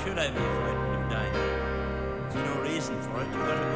should I be frightened of dying? There's no reason for it. You've got to